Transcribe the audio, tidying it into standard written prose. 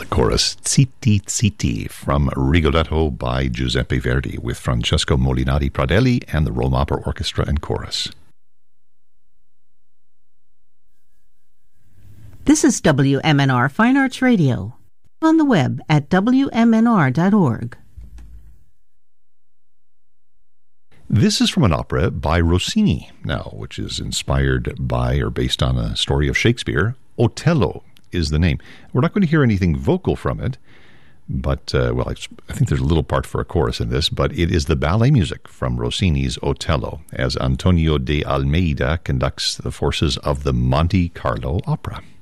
the chorus Zitti Zitti from Rigoletto by Giuseppe Verdi with Francesco Molinari Pradelli and the Rome Opera Orchestra and Chorus. This is WMNR Fine Arts Radio, on the web at WMNR.org. This is from an opera by Rossini now, which is inspired by or based on a story of Shakespeare. Otello is the name. We're not going to hear anything vocal from it, but, I think there's a little part for a chorus in this, but it is the ballet music from Rossini's Otello, as Antonio de Almeida conducts the forces of the Monte Carlo Opera.